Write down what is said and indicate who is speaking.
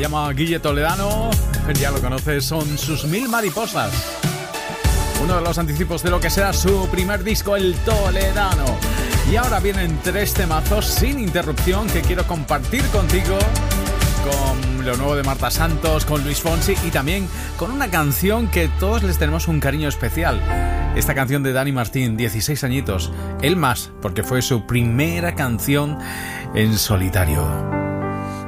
Speaker 1: llama Guille Toledano, ya lo conoces, son sus 1000 mariposas. Uno de los anticipos de lo que será su primer disco, el Toledano. Y ahora vienen 3 temazos sin interrupción que quiero compartir contigo, con lo nuevo de Marta Santos, con Luis Fonsi y también con una canción que todos les tenemos un cariño especial. Esta canción de Dani Martín, 16 añitos, él más, porque fue su primera canción en solitario.